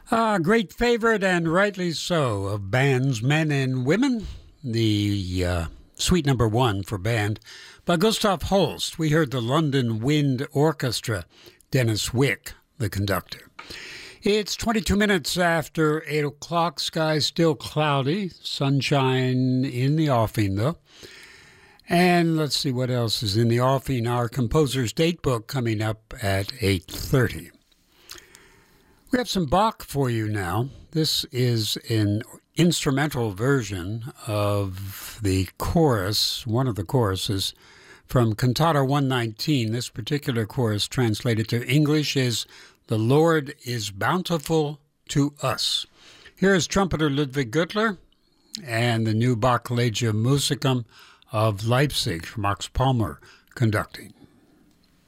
Great favorite, and rightly so, of bands, men and women. The suite number one for band by Gustav Holst. We heard the London Wind Orchestra, Dennis Wick, the conductor. It's 22 minutes after 8 o'clock. Sky still cloudy. Sunshine in the offing, though. And let's see what else is in the offing. Our composer's date book coming up at 8:30. We have some Bach for you now. This is an instrumental version of the chorus, one of the choruses, from Cantata 119. This particular chorus, translated to English, is "The Lord is Bountiful to Us." Here is trumpeter Ludwig Göttler and the new Bach Collegium Musicum of Leipzig, Max Palmer conducting.